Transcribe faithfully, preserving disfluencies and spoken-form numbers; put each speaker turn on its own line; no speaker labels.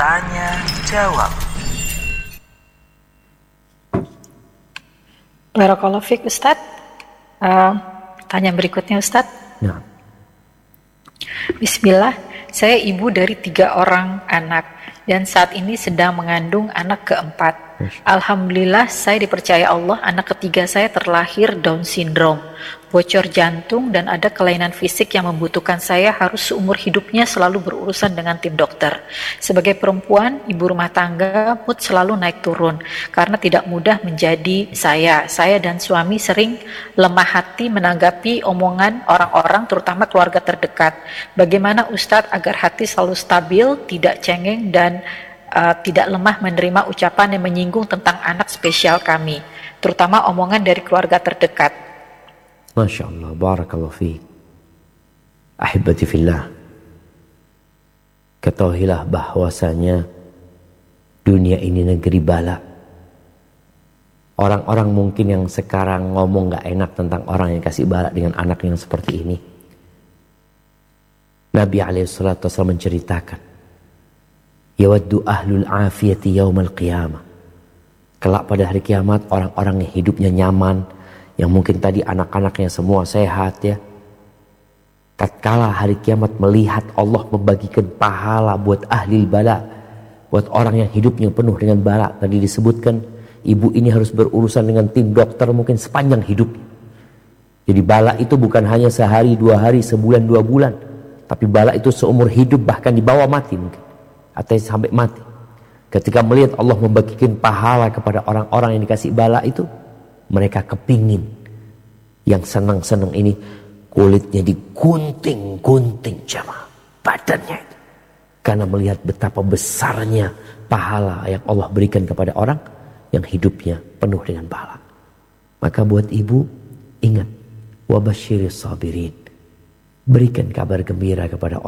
Tanya jawab.
Barakallahu fiik Ustaz. Uh, tanya berikutnya Ustaz.
Nah.
Bismillah, saya ibu dari tiga orang anak dan saat ini sedang mengandung anak keempat. Alhamdulillah saya dipercaya Allah anak ketiga saya terlahir Down syndrome, bocor jantung dan ada kelainan fisik yang membutuhkan saya harus seumur hidupnya selalu berurusan dengan tim dokter. Sebagai perempuan, ibu rumah tangga, mood selalu naik turun karena tidak mudah menjadi saya. Saya dan suami sering lemah hati menanggapi omongan orang-orang terutama keluarga terdekat. Bagaimana Ustadz agar hati selalu stabil, tidak cengeng dan Uh, tidak lemah menerima ucapan yang menyinggung tentang anak spesial kami, terutama omongan dari keluarga terdekat.
Masya Allah, barakallahu fiik. Ahibati fillah, ketahuilah bahwasanya dunia ini negeri bala. Orang-orang mungkin yang sekarang ngomong gak enak tentang orang yang kasih bala dengan anak yang seperti ini. Nabi alaihi salatu wasallam menceritakan, yawaddu ahlul afiyati yaumal qiyamah. Kelak pada hari kiamat orang-orang yang hidupnya nyaman, yang mungkin tadi anak-anaknya semua sehat ya, tatkala hari kiamat melihat Allah membagikan pahala buat ahli bala, buat orang yang hidupnya penuh dengan bala. Tadi disebutkan ibu ini harus berurusan dengan tim dokter mungkin sepanjang hidupnya. Jadi bala itu bukan hanya sehari, dua hari, sebulan, dua bulan, tapi bala itu seumur hidup, bahkan dibawa mati mungkin, atau sampai mati. Ketika melihat Allah membagikan pahala kepada orang-orang yang dikasih bala itu, mereka kepingin yang senang-senang ini kulitnya digunting-gunting jamaah badannya itu, karena melihat betapa besarnya pahala yang Allah berikan kepada orang yang hidupnya penuh dengan bala. Maka buat ibu, ingat, wabasyiris sabirin, berikan kabar gembira kepada